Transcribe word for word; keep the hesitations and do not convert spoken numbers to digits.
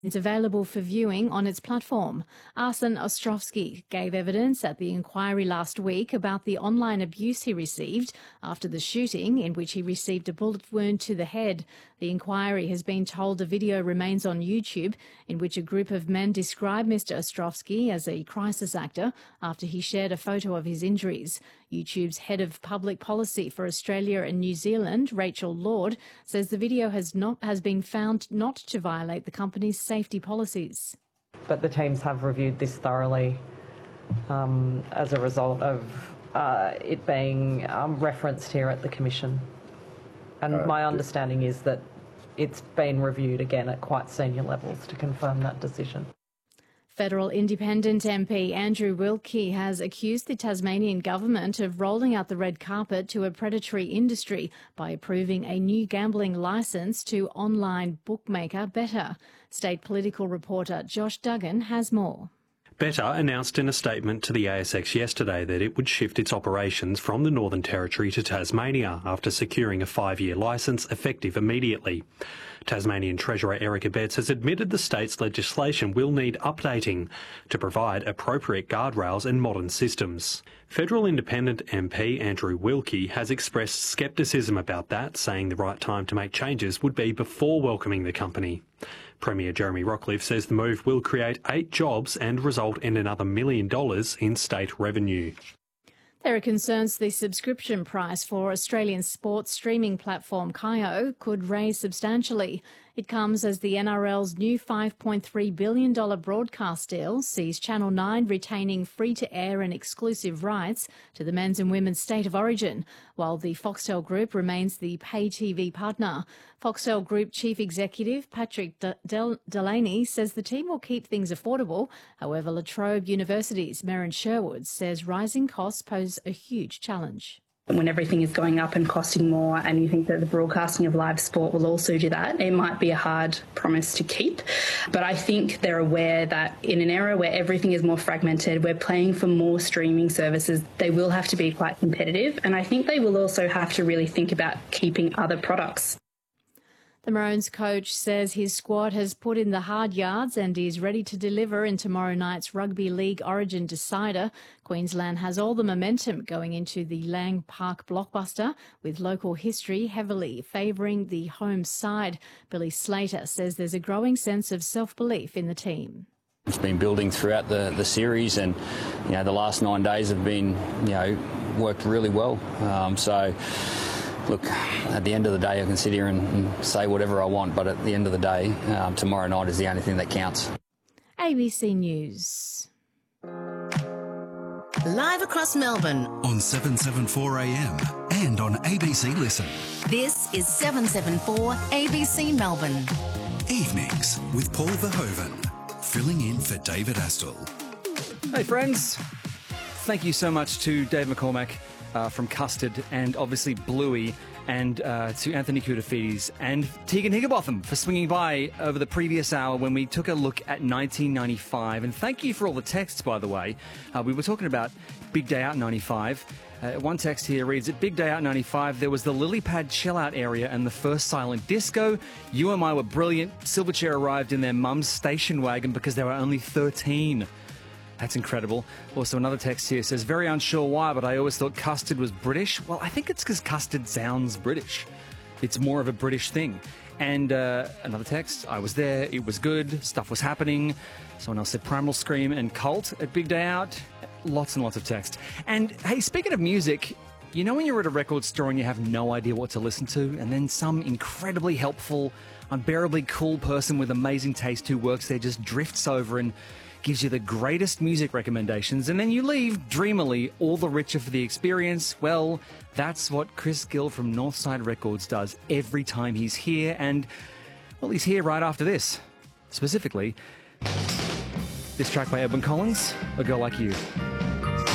It's available for viewing on its platform. Arsen Ostrovsky gave evidence at the inquiry last week about the online abuse he received after the shooting, in which he received a bullet wound to the head. The inquiry has been told the video remains on YouTube, in which a group of men describe Mister Ostrovsky as a crisis actor after he shared a photo of his injuries. YouTube's head of public policy for Australia and New Zealand, Rachel Lord, says the video has not has been found not to violate the company's safety policies. But the teams have reviewed this thoroughly um, as a result of uh, it being um, referenced here at the Commission. And uh, my understanding is that it's been reviewed again at quite senior levels to confirm that decision. Federal Independent M P Andrew Wilkie has accused the Tasmanian government of rolling out the red carpet to a predatory industry by approving a new gambling licence to online bookmaker Betr. State political reporter Josh Duggan has more. Betr announced in a statement to the A S X yesterday that it would shift its operations from the Northern Territory to Tasmania after securing a five-year licence effective immediately. Tasmanian Treasurer Eric Abetz has admitted the state's legislation will need updating to provide appropriate guardrails and modern systems. Federal Independent M P Andrew Wilkie has expressed scepticism about that, saying the right time to make changes would be before welcoming the company. Premier Jeremy Rockliff says the move will create eight jobs and result in another million dollars in state revenue. There are concerns the subscription price for Australian sports streaming platform Kayo could raise substantially. It comes as the N R L's new five point three billion dollars broadcast deal sees Channel nine retaining free-to-air and exclusive rights to the men's and women's state of origin, while the Foxtel Group remains the pay T V partner. Foxtel Group Chief Executive Patrick De- Del- Delaney says the team will keep things affordable. However, La Trobe University's Merryn Sherwood says rising costs pose a huge challenge. When everything is going up and costing more, and you think that the broadcasting of live sport will also do that, it might be a hard promise to keep. But I think they're aware that in an era where everything is more fragmented, we're paying for more streaming services, they will have to be quite competitive. And I think they will also have to really think about keeping other products. The Maroons coach says his squad has put in the hard yards and is ready to deliver in tomorrow night's Rugby League Origin decider. Queensland has all the momentum going into the Lang Park blockbuster, with local history heavily favouring the home side. Billy Slater says there's a growing sense of self-belief in the team. It's been building throughout the, the series, and you know the last nine days have been you know worked really well. Um, so. Look, at the end of the day, I can sit here and, and say whatever I want, but at the end of the day, um, tomorrow night is the only thing that counts. A B C News. Live across Melbourne on seven seventy-four A M and on A B C Listen. This is seven seventy-four A B C Melbourne. Evenings with Paul Verhoeven, filling in for David Astle. Hey friends, thank you so much to Dave McCormack uh, from Custard, and obviously Bluey, and uh, to Anthony Koutafidis and Tegan Higginbotham for swinging by over the previous hour when we took a look at nineteen ninety-five. And thank you for all the texts, by the way. Uh, we were talking about Big Day Out ninety-five. Uh, one text here reads, at Big Day Out ninety-five, there was the lily pad chill-out area and the first silent disco. You and I were brilliant. Silverchair arrived in their mum's station wagon because they were only thirteen. That's incredible. Also, another text here says, very unsure why, but I always thought Custard was British. Well, I think it's because Custard sounds British. It's more of a British thing. And uh, another text, I was there, it was good, stuff was happening. Someone else said Primal Scream and Cult at Big Day Out. Lots and lots of text. And hey, speaking of music, you know when you're at a record store and you have no idea what to listen to, and then some incredibly helpful, unbearably cool person with amazing taste who works there just drifts over and gives you the greatest music recommendations, and then you leave dreamily all the richer for the experience? Well, that's what Chris Gill from Northside Records does every time he's here, and, well, he's here right after this. Specifically, this track by Edwyn Collins, A Girl Like You.